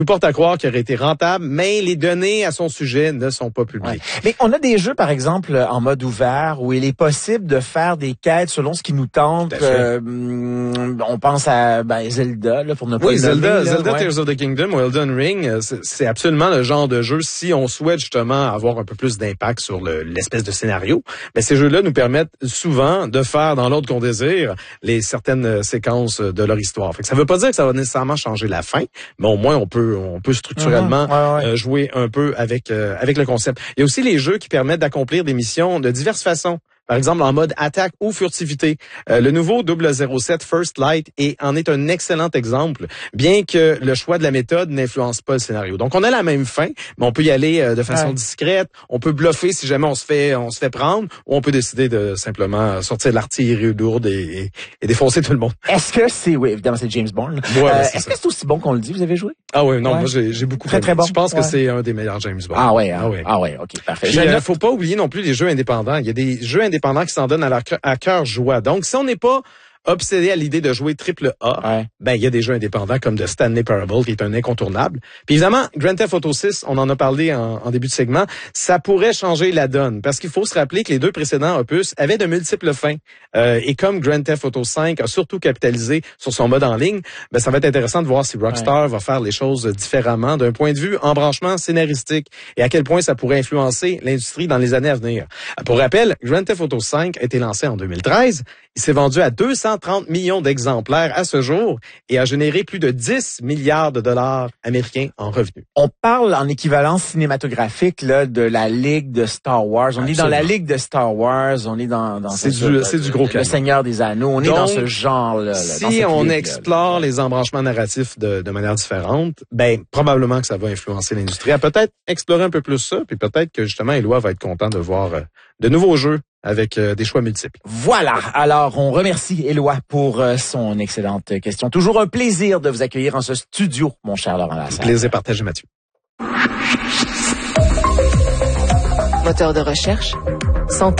Tout porte à croire qu'il aurait été rentable, mais les données à son sujet ne sont pas publiées. Ouais. Mais on a des jeux, par exemple, en mode ouvert, où il est possible de faire des quêtes selon ce qui nous tente. On pense à Zelda, là, pour ne pas Zelda, Tears of the Kingdom ou Elden Ring, c'est absolument le genre de jeu, si on souhaite justement avoir un peu plus d'impact sur l'espèce de scénario, ben ces jeux-là nous permettent souvent de faire dans l'ordre qu'on désire certaines séquences de leur histoire. Fait que ça veut pas dire que ça va nécessairement changer la fin, mais au moins on peut structurellement jouer un peu avec le concept. Il y a aussi les jeux qui permettent d'accomplir des missions de diverses façons. Par exemple, en mode attaque ou furtivité. Le nouveau 007 First Light en est un excellent exemple, bien que le choix de la méthode n'influence pas le scénario. Donc, on a la même fin, mais on peut y aller de façon discrète. On peut bluffer si jamais on se fait prendre, ou on peut décider de simplement sortir de l'artillerie lourde et défoncer tout le monde. Est-ce que c'est, évidemment, c'est James Bond. Est-ce que c'est aussi bon qu'on le dit? Vous avez joué? Ah oui, non, moi j'ai beaucoup aimé. Très bon. Je pense que c'est un des meilleurs James Bond. Ah ouais, ok, parfait. Il faut pas oublier non plus les jeux indépendants. Il y a des jeux indépendants qui s'en donnent à cœur joie. Donc, si on n'est pas obsédé à l'idée de jouer AAA, il y a des jeux indépendants comme The Stanley Parable qui est un incontournable. Puis évidemment, Grand Theft Auto 6, on en a parlé en début de segment, ça pourrait changer la donne parce qu'il faut se rappeler que les deux précédents opus avaient de multiples fins. Et comme Grand Theft Auto 5 a surtout capitalisé sur son mode en ligne, ça va être intéressant de voir si Rockstar va faire les choses différemment d'un point de vue embranchement scénaristique et à quel point ça pourrait influencer l'industrie dans les années à venir. Pour rappel, Grand Theft Auto 5 a été lancé en 2013. Il s'est vendu à 230 millions d'exemplaires à ce jour et a généré plus de 10 milliards de dollars américains en revenus. On parle en équivalence cinématographique là de la Ligue de Star Wars. On est dans la Ligue de Star Wars. On est dans c'est du gros canon. Le Seigneur des Anneaux. On est dans ce genre-là. Si on explore les embranchements narratifs de manière différente, probablement que ça va influencer l'industrie. À peut-être explorer un peu plus ça, puis peut-être que justement Éloi va être content de voir de nouveaux jeux avec des choix multiples. Voilà. Alors, on remercie Éloi pour son excellente question. Toujours un plaisir de vous accueillir en ce studio, mon cher Laurent Lassalle. Plaisir partagé, Mathieu. Moteur de recherche, santé.